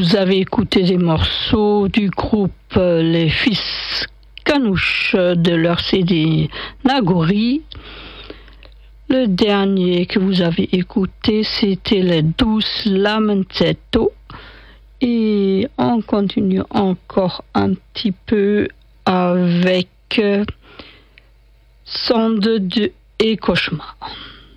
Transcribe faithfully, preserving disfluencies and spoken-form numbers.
Vous avez écouté des morceaux du groupe Les Fils Canouche de leur C D Nagori. Le dernier que vous avez écouté, c'était les Douce Lamentetto. Et on continue encore un petit peu avec Sonde de et Cauchemar.